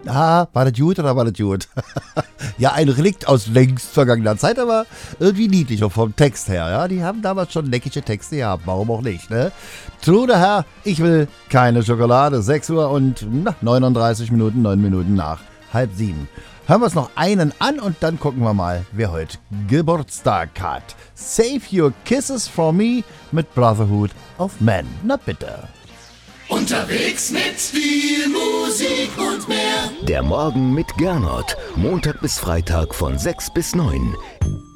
Ja, war das gut oder war das gut? Ja, ein Relikt aus längst vergangener Zeit, aber irgendwie niedlich, auch vom Text her. Ja, die haben damals schon leckige Texte gehabt, warum auch nicht, ne? True der Herr, ich will keine Schokolade. 6 Uhr und 39 Minuten, 9 Minuten nach 6:30. Hören wir uns noch einen an und dann gucken wir mal, wer heute Geburtstag hat. Save Your Kisses for Me mit Brotherhood of Men. Na bitte. Unterwegs mit viel Musik und mehr. Der Morgen mit Gernot. Montag bis Freitag von 6 bis 9.